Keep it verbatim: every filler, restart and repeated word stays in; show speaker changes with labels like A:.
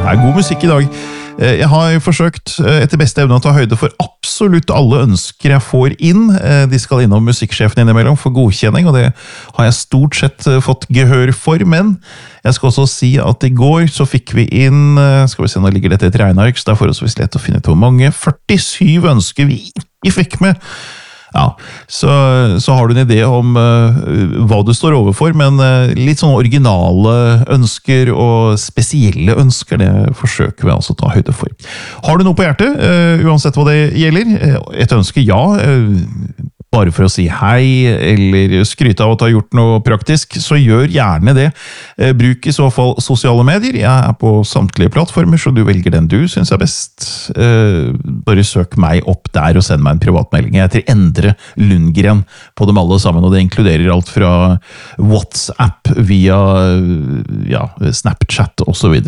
A: er god musikk i dag. Jeg har forsøkt etter beste evne å ta høyde for absolutt alle ønsker jeg får inn. De skal innom musikksjefen innimellom for godkjenning, og det har jeg stort sett fått gehør for, men jeg skal også si at i går så fikk vi inn, skal vi se, nå ligger dette i et regneark, så det er forholdsvis lett å finne ut hvor mange, førtisju ønsker vi ikke fikk med. Ja, så, så har du en idé om uh, hva du står overfor, men uh, litt sånn originale ønsker og spesielle ønsker, det forsøker vi altså å ta høyde for. Har du noe på hjertet, uh, uansett hva det gjelder? Et ønske, ja. Uh, bare for å si hei, eller skryte av at du har gjort noe praktisk, så gjør gjerne det. Uh, bruk i så fall sosiale medier. Jeg er på samtlige plattformer, så du velger den du synes er best. Uh, bare søk meg opp der og send meg en privatmelding. Jeg heter Endre Lundgren på dem alle sammen, og det inkluderer alt fra WhatsApp via ja, Snapchat og så videre.